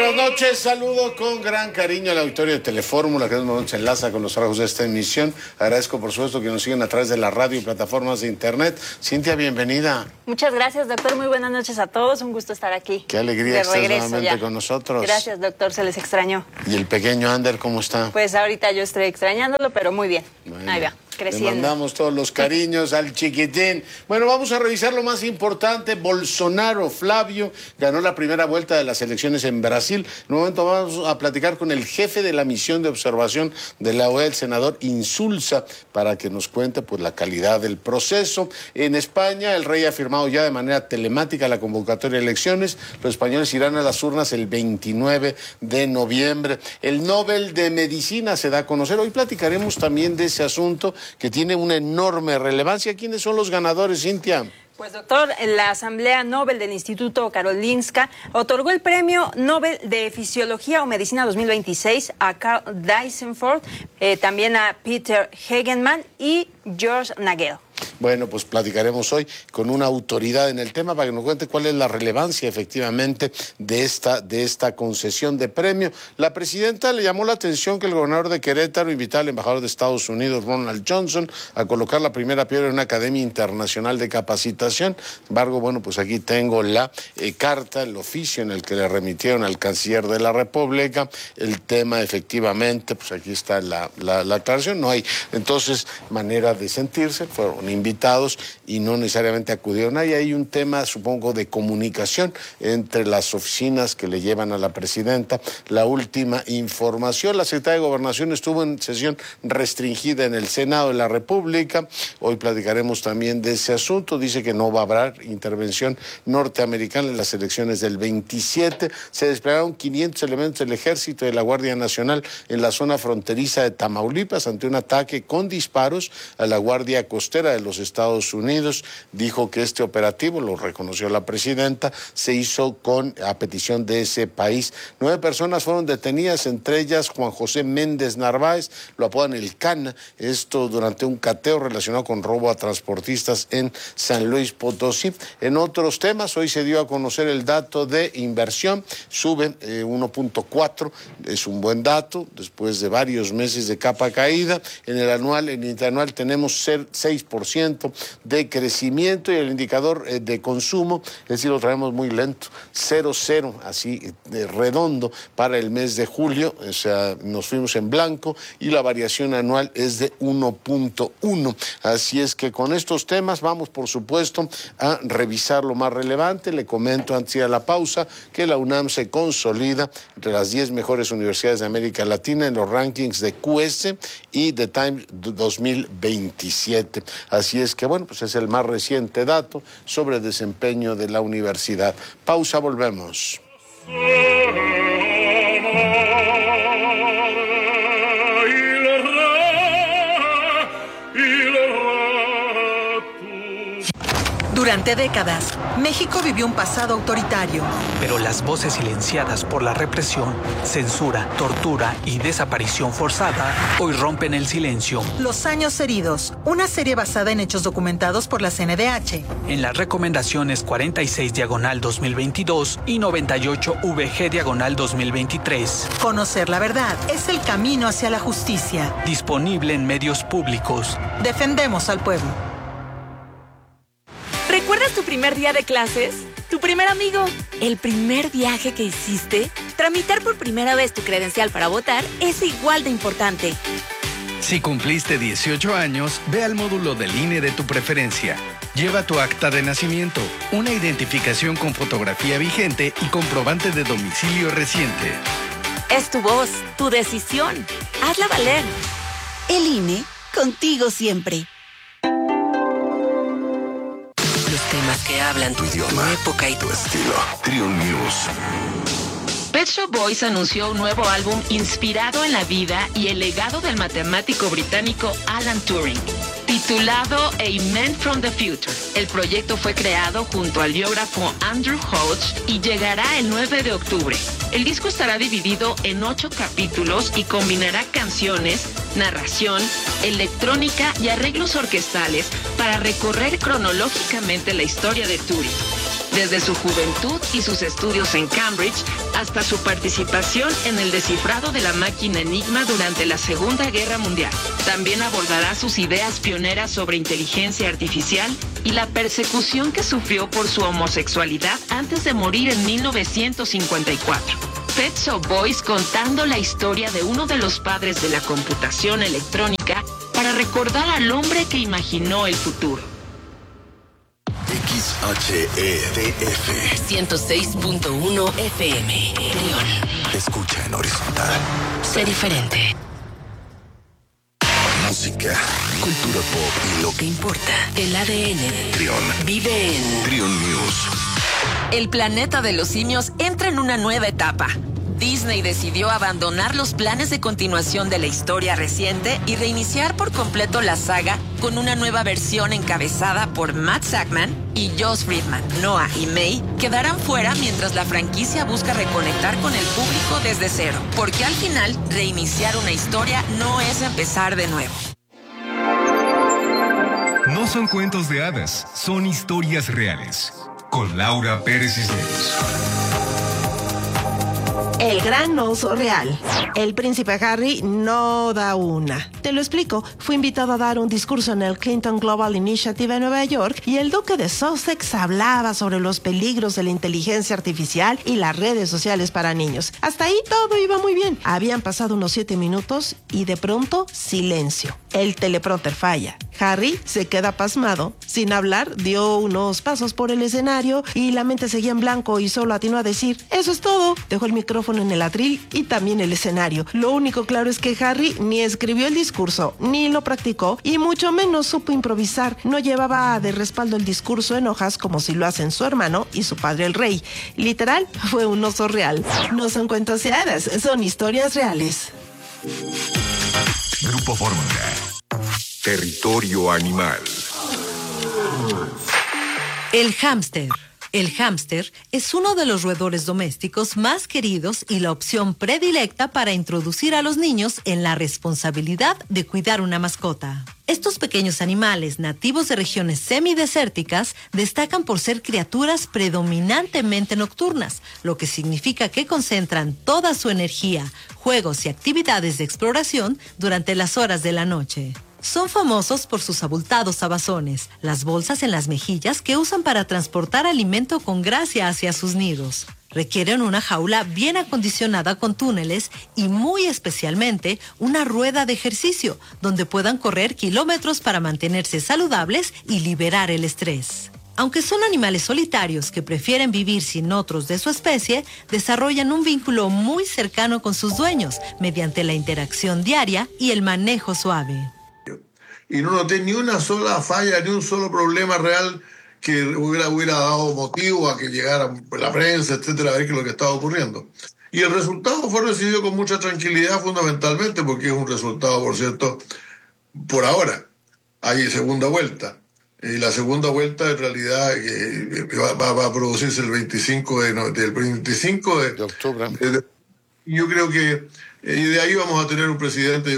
buenas noches. Saludo con gran cariño al auditorio de Telefórmula, que nos enlaza con los trabajos de esta emisión. Agradezco, por supuesto, que nos sigan a través de la radio y plataformas de internet. Cintia, bienvenida. Muchas gracias, doctor. Muy buenas noches a todos. Un gusto estar aquí. Qué alegría estar nuevamente con nosotros. Gracias, doctor. Se les extrañó. ¿Y el pequeño Ander cómo está? Pues ahorita yo estoy extrañándolo, pero muy bien. Bueno, ahí va. Creciendo. Le mandamos todos los cariños al chiquitín. Bueno, vamos a revisar lo más importante. Bolsonaro, Flavio, ganó la primera vuelta de las elecciones en Brasil. En un momento vamos a platicar con el jefe de la misión de observación de la OEA, el senador Insulza, para que nos cuente pues la calidad del proceso. En España, el rey ha firmado ya de manera telemática la convocatoria de elecciones. Los españoles irán a las urnas el 29 de noviembre. El Nobel de Medicina se da a conocer. Hoy platicaremos también de ese asunto que tiene una enorme relevancia. ¿Quiénes son los ganadores, Cintia? Pues doctor, la Asamblea Nobel del Instituto Karolinska otorgó el Premio Nobel de Fisiología o Medicina 2026 a Karl Dysenford, también a Peter Hegemann y George Nagel. Bueno, pues platicaremos hoy con una autoridad en el tema para que nos cuente cuál es la relevancia efectivamente de esta concesión de premio. La presidenta le llamó la atención que el gobernador de Querétaro invitara al embajador de Estados Unidos, Ronald Johnson, a colocar la primera piedra en una academia internacional de capacitación. Sin embargo, bueno, pues aquí tengo la carta, el oficio en el que le remitieron al canciller de la República. El tema efectivamente, pues aquí está la aclaración. No hay entonces manera de sentirse, fueron invitados y no necesariamente acudieron. Ahí hay un tema, supongo, de comunicación entre las oficinas que le llevan a la presidenta la última información. La secretaria de Gobernación estuvo en sesión restringida en el Senado de la República. Hoy platicaremos también de ese asunto. Dice que no va a haber intervención norteamericana en las elecciones del 27. Se desplegaron 500 elementos del Ejército y de la Guardia Nacional en la zona fronteriza de Tamaulipas ante un ataque con disparos a la Guardia Costera de los Estados Unidos. Dijo que este operativo, lo reconoció la presidenta, se hizo a petición de ese país. 9 personas fueron detenidas, entre ellas Juan José Méndez Narváez, lo apodan el Cana, esto durante un cateo relacionado con robo a transportistas en San Luis Potosí. En otros temas, hoy se dio a conocer el dato de inversión, sube 1.4, es un buen dato, después de varios meses de capa caída. En el interanual tenemos 6% de crecimiento y el indicador de consumo, es decir, lo traemos muy lento, 0,0, así redondo para el mes de julio, o sea, nos fuimos en blanco y la variación anual es de 1.1. Así es que con estos temas vamos, por supuesto, a revisar lo más relevante. Le comento antes de ir a la pausa que la UNAM se consolida entre las 10 mejores universidades de América Latina en los rankings de QS y The Times 2027. Así es que, bueno, pues es el más reciente dato sobre el desempeño de la universidad. Pausa, volvemos. Durante décadas, México vivió un pasado autoritario. Pero las voces silenciadas por la represión, censura, tortura y desaparición forzada hoy rompen el silencio. Los años heridos, una serie basada en hechos documentados por la CNDH. En las recomendaciones 46/2022 y 98/VG/2023. Conocer la verdad es el camino hacia la justicia. Disponible en medios públicos. Defendemos al pueblo. ¿Recuerdas tu primer día de clases? ¿Tu primer amigo? ¿El primer viaje que hiciste? Tramitar por primera vez tu credencial para votar es igual de importante. Si cumpliste 18 años, ve al módulo del INE de tu preferencia. Lleva tu acta de nacimiento, una identificación con fotografía vigente y comprobante de domicilio reciente. Es tu voz, tu decisión. Hazla valer. El INE, contigo siempre. Temas que hablan tu idioma, tu época y tu estilo. Trio News. Pet Shop Boys anunció un nuevo álbum inspirado en la vida y el legado del matemático británico Alan Turing, titulado A Man from the Future. El proyecto fue creado junto al biógrafo Andrew Hodge y llegará el 9 de octubre. El disco estará dividido en 8 capítulos y combinará canciones, narración, electrónica y arreglos orquestales para recorrer cronológicamente la historia de Turing. desde su juventud y sus estudios en Cambridge hasta su participación en el descifrado de la máquina Enigma durante la Segunda Guerra Mundial. También abordará sus ideas pioneras sobre inteligencia artificial y la persecución que sufrió por su homosexualidad antes de morir en 1954. Pet Shop Boys contando la historia de uno de los padres de la computación electrónica para recordar al hombre que imaginó el futuro. XHEDF 106.1 FM. Trión. Escucha en horizontal. Sé diferente. Música, cultura pop y lo que importa. El ADN. Trión. Vive en Trión News. El planeta de los simios entra en una nueva etapa. Disney decidió abandonar los planes de continuación de la historia reciente y reiniciar por completo la saga con una nueva versión encabezada por Matt Sackman y Josh Friedman. Noah y May quedarán fuera mientras la franquicia busca reconectar con el público desde cero, porque al final reiniciar una historia no es empezar de nuevo. No son cuentos de hadas, son historias reales. Con Laura Pérez Cisneros. El gran oso real. El príncipe Harry no da una. Te lo explico. Fue invitado a dar un discurso en el Clinton Global Initiative en Nueva York y el duque de Sussex hablaba sobre los peligros de la inteligencia artificial y las redes sociales para niños. Hasta ahí todo iba muy bien. Habían pasado unos 7 minutos y de pronto silencio. El teleprompter falla. Harry se queda pasmado. Sin hablar, dio unos pasos por el escenario y la mente seguía en blanco y solo atinó a decir: "Eso es todo". Dejó el micrófono en el atril y también el escenario. Lo único claro es que Harry ni escribió el discurso, ni lo practicó y mucho menos supo improvisar. No llevaba de respaldo el discurso en hojas como si lo hacen su hermano y su padre el rey. Literal, fue un oso real. No son cuentos de hadas, son historias reales. Grupo Fórmula. Territorio animal. El hámster. El hámster es uno de los roedores domésticos más queridos y la opción predilecta para introducir a los niños en la responsabilidad de cuidar una mascota. Estos pequeños animales nativos de regiones semidesérticas destacan por ser criaturas predominantemente nocturnas, lo que significa que concentran toda su energía, juegos y actividades de exploración durante las horas de la noche. Son famosos por sus abultados abazones, las bolsas en las mejillas que usan para transportar alimento con gracia hacia sus nidos. Requieren una jaula bien acondicionada con túneles y muy especialmente una rueda de ejercicio donde puedan correr kilómetros para mantenerse saludables y liberar el estrés. Aunque son animales solitarios que prefieren vivir sin otros de su especie, desarrollan un vínculo muy cercano con sus dueños mediante la interacción diaria y el manejo suave. Y no noté ni una sola falla, ni un solo problema real que hubiera dado motivo a que llegara la prensa, etcétera, a ver qué es lo que estaba ocurriendo. Y el resultado fue recibido con mucha tranquilidad, fundamentalmente porque es un resultado, por cierto, por ahora. Hay segunda vuelta. Y la segunda vuelta en realidad va a producirse el 25 de octubre. Yo creo que y de ahí vamos a tener un presidente,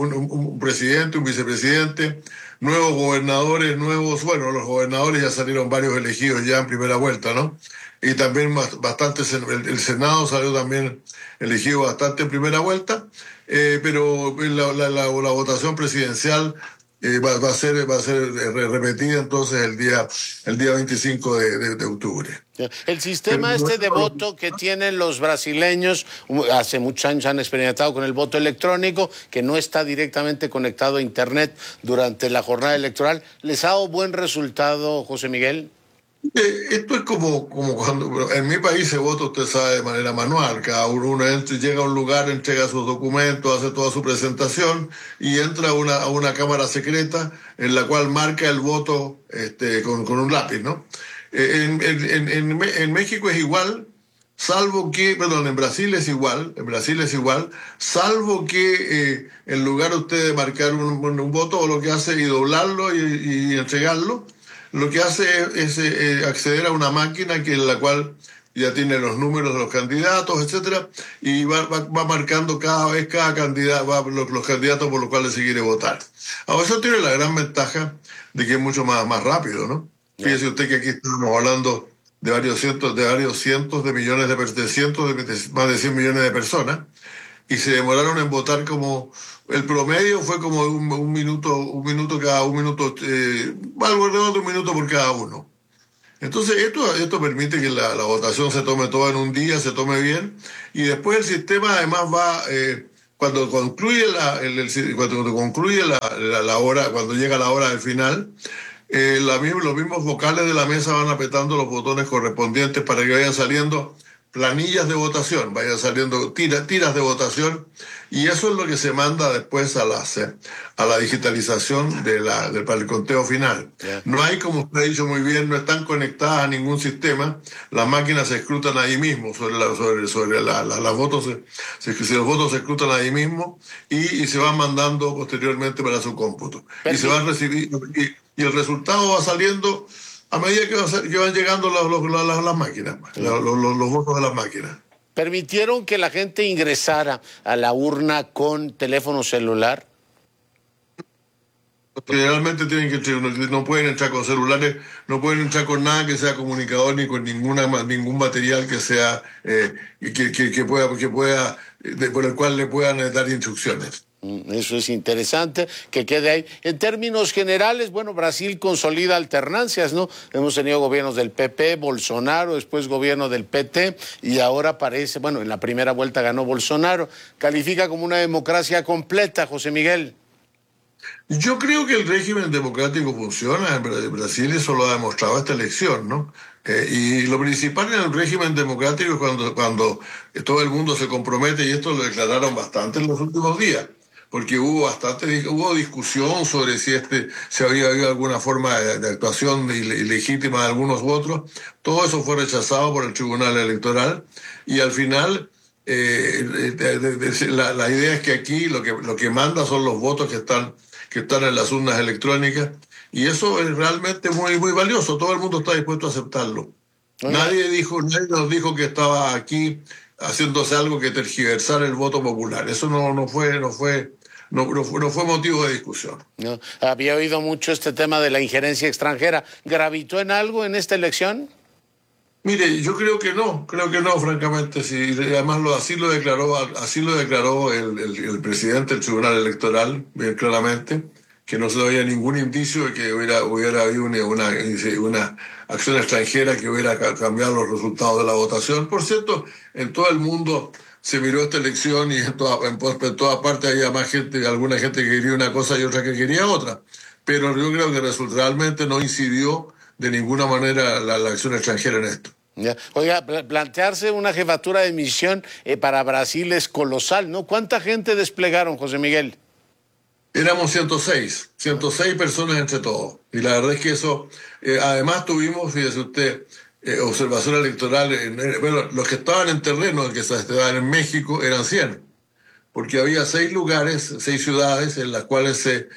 un vicepresidente, nuevos gobernadores, los gobernadores ya salieron varios elegidos ya en primera vuelta, ¿no? Y también bastante, el Senado salió también elegido bastante en primera vuelta, pero la votación presidencial va a ser repetida entonces el día 25 de octubre. El sistema de voto que tienen los brasileños, hace muchos años han experimentado con el voto electrónico, que no está directamente conectado a Internet durante la jornada electoral, ¿les ha dado buen resultado, José Miguel? Esto es como cuando en mi país se vota, usted sabe, de manera manual. Cada uno entra, llega a un lugar, entrega sus documentos, hace toda su presentación y entra a una cámara secreta en la cual marca el voto con un lápiz, ¿no? En México es igual, en Brasil es igual, salvo que en lugar usted de marcar un voto, o lo que hace y doblarlo y entregarlo, lo que hace es acceder a una máquina en la cual ya tiene los números de los candidatos, etcétera, y va marcando cada candidato, los candidatos por los cuales se quiere votar. Ahora, eso tiene la gran ventaja de que es mucho más rápido, ¿no? Fíjese usted que aquí estamos hablando de varios cientos de millones más de 100 millones de personas, y se demoraron en votar como, el promedio fue como un minuto alrededor de un minuto por cada uno. Entonces esto permite que la votación se tome toda en un día, se tome bien, y después el sistema además va, cuando concluye la hora, cuando llega la hora del final, los mismos vocales de la mesa van apretando los botones correspondientes para que vayan saliendo planillas de votación, vayan saliendo tiras de votación, y eso es lo que se manda después a la digitalización para el conteo final. Yeah. No hay, como usted ha dicho muy bien, no están conectadas a ningún sistema, las máquinas se escrutan ahí mismo, los votos los votos se escrutan ahí mismo y se van mandando posteriormente para su cómputo. Y se van recibiendo, y el resultado va saliendo a medida que van llegando las máquinas, los votos de las máquinas. ¿Permitieron que la gente ingresara a la urna con teléfono celular? Generalmente no pueden entrar con celulares, no pueden entrar con nada que sea comunicador ni con ningún material que sea por el cual le puedan dar instrucciones. Eso es interesante, que quede ahí. En términos generales, bueno, Brasil consolida alternancias, ¿no? Hemos tenido gobiernos del PP, Bolsonaro, después gobierno del PT, y ahora parece, bueno, en la primera vuelta ganó Bolsonaro. Califica como una democracia completa, José Miguel. Yo creo que el régimen democrático funciona en Brasil, eso lo ha demostrado esta elección, ¿no? Y lo principal en el régimen democrático es cuando todo el mundo se compromete, y esto lo declararon bastante en los últimos días, porque hubo discusión sobre si había habido alguna forma de actuación ilegítima de algunos otros. Todo eso fue rechazado por el Tribunal Electoral, y al final la idea es que aquí lo que manda son los votos que están en las urnas electrónicas, y eso es realmente muy, muy valioso. Todo el mundo está dispuesto a aceptarlo. Nadie nos dijo que estaba aquí haciéndose algo que tergiversara el voto popular. Eso no fue motivo de discusión. No, había oído mucho este tema de la injerencia extranjera. ¿Gravitó en algo en esta elección? Mire, yo creo que no, francamente, sí. Además así lo declaró el presidente del Tribunal Electoral, bien claramente, que no se había ningún indicio de que hubiera habido una acción extranjera que hubiera cambiado los resultados de la votación. Por cierto, en todo el mundo se miró esta elección, y en todas partes había alguna gente que quería una cosa y otra que quería otra. Pero yo creo que realmente no incidió de ninguna manera la acción extranjera en esto. Ya. Oiga, plantearse una jefatura de misión para Brasil es colosal, ¿no? ¿Cuánta gente desplegaron, José Miguel? Éramos 106 personas entre todos. Y la verdad es que eso, además tuvimos, fíjese usted, observación electoral, los que estaban en terreno, los que estaban en México, eran 100. Porque había 6 ciudades en las cuales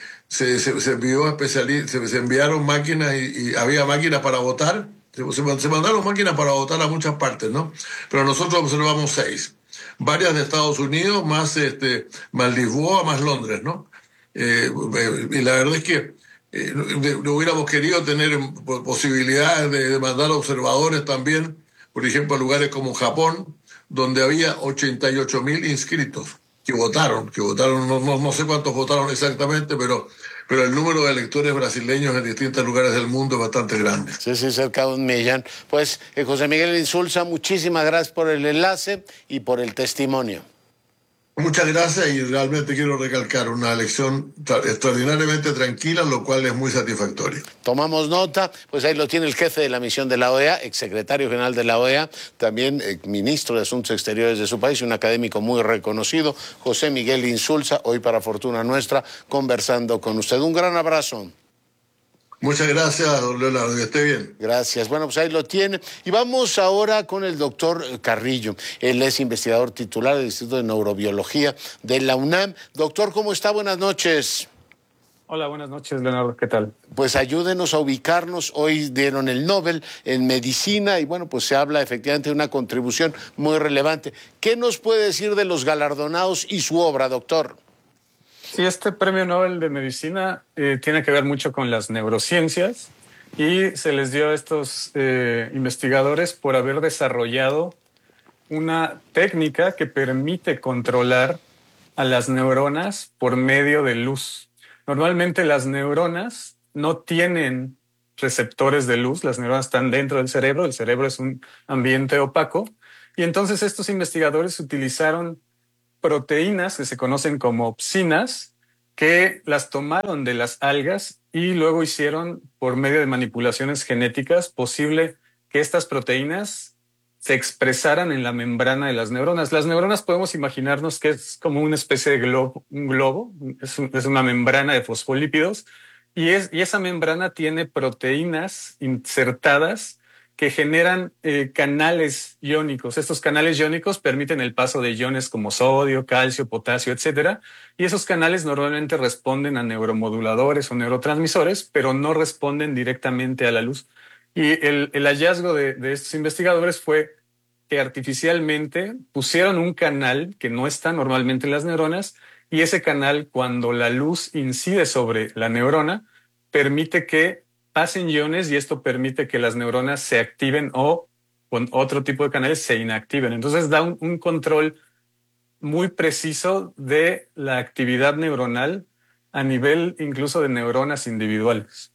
se enviaron máquinas y había máquinas para votar. Se mandaron máquinas para votar a muchas partes, ¿no? Pero nosotros observamos 6. Varias de Estados Unidos, más Lisboa, más Londres, ¿no? Y la verdad es que no hubiéramos querido tener posibilidades de mandar observadores también, por ejemplo, a lugares como Japón, donde había 88.000 inscritos que votaron, no sé cuántos votaron exactamente, pero el número de electores brasileños en distintos lugares del mundo es bastante grande. Sí, cerca de 1 millón. Pues, José Miguel Insulza, muchísimas gracias por el enlace y por el testimonio. Muchas gracias, y realmente quiero recalcar una elección extraordinariamente tranquila, lo cual es muy satisfactorio. Tomamos nota, pues ahí lo tiene el jefe de la misión de la OEA, exsecretario general de la OEA, también ministro de Asuntos Exteriores de su país, un académico muy reconocido, José Miguel Insulza, hoy para fortuna nuestra, conversando con usted. Un gran abrazo. Muchas gracias, don Leonardo, que esté bien. Gracias. Bueno, pues ahí lo tiene. Y vamos ahora con el doctor Carrillo. Él es investigador titular del Instituto de Neurobiología de la UNAM. Doctor, ¿cómo está? Buenas noches. Hola, buenas noches, Leonardo. ¿Qué tal? Pues ayúdenos a ubicarnos. Hoy dieron el Nobel en Medicina y bueno, pues se habla efectivamente de una contribución muy relevante. ¿Qué nos puede decir de los galardonados y su obra, doctor? Sí, este premio Nobel de Medicina tiene que ver mucho con las neurociencias y se les dio a estos investigadores por haber desarrollado una técnica que permite controlar a las neuronas por medio de luz. Normalmente las neuronas no tienen receptores de luz, las neuronas están dentro del cerebro, el cerebro es un ambiente opaco, y entonces estos investigadores utilizaron proteínas que se conocen como opsinas, que las tomaron de las algas y luego hicieron, por medio de manipulaciones genéticas, posible que estas proteínas se expresaran en la membrana de las neuronas. Las neuronas podemos imaginarnos que es como una especie de globo, es una membrana de fosfolípidos, y esa membrana tiene proteínas insertadas que generan canales iónicos. Estos canales iónicos permiten el paso de iones como sodio, calcio, potasio, etcétera. Y esos canales normalmente responden a neuromoduladores o neurotransmisores, pero no responden directamente a la luz. Y el hallazgo de estos investigadores fue que artificialmente pusieron un canal que no está normalmente en las neuronas, y ese canal, cuando la luz incide sobre la neurona, permite que pasen iones, y esto permite que las neuronas se activen o con otro tipo de canales se inactiven. Entonces da un control muy preciso de la actividad neuronal a nivel incluso de neuronas individuales.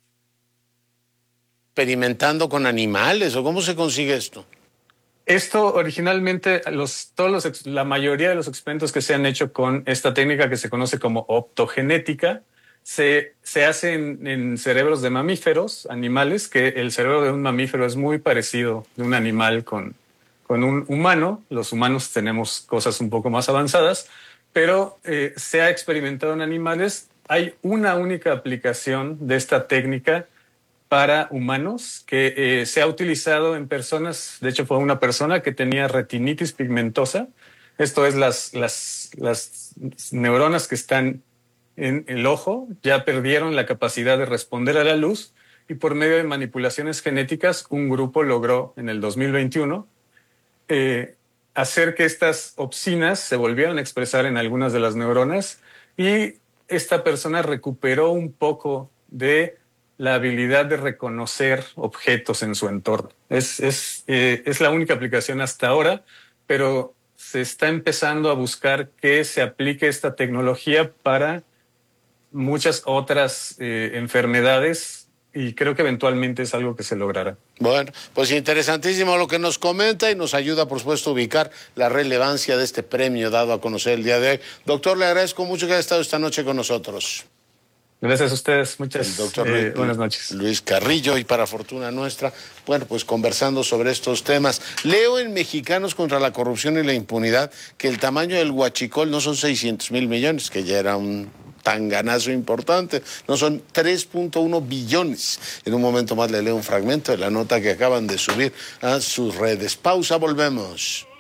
¿Experimentando con animales o cómo se consigue esto? Esto originalmente, la mayoría de los experimentos que se han hecho con esta técnica que se conoce como optogenética, se hace en cerebros de mamíferos, animales, que el cerebro de un mamífero es muy parecido de un animal con un humano. Los humanos tenemos cosas un poco más avanzadas, pero se ha experimentado en animales. Hay una única aplicación de esta técnica para humanos que se ha utilizado en personas. De hecho, fue una persona que tenía retinitis pigmentosa. Esto es las neuronas que están en el ojo ya perdieron la capacidad de responder a la luz, y por medio de manipulaciones genéticas un grupo logró en el 2021 hacer que estas opsinas se volvieran a expresar en algunas de las neuronas, y esta persona recuperó un poco de la habilidad de reconocer objetos en su entorno. Es la única aplicación hasta ahora, pero se está empezando a buscar que se aplique esta tecnología para muchas otras enfermedades, y creo que eventualmente es algo que se logrará. Bueno, pues interesantísimo lo que nos comenta, y nos ayuda, por supuesto, a ubicar la relevancia de este premio dado a conocer el día de hoy. Doctor, le agradezco mucho que haya estado esta noche con nosotros. Gracias a ustedes, muchas buenas noches. Luis Carrillo, y para fortuna nuestra, bueno, pues conversando sobre estos temas. Leo en Mexicanos contra la Corrupción y la Impunidad que el tamaño del huachicol no son 600,000 millones, que ya era un tanganazo importante, no, son 3.1 billones. En un momento más le leo un fragmento de la nota que acaban de subir a sus redes. Pausa, volvemos.